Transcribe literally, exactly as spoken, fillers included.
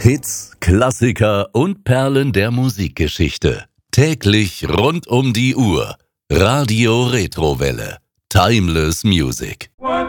Hits, Klassiker und Perlen der Musikgeschichte. Täglich rund um die Uhr. Radio Retrowelle. Timeless Music. One,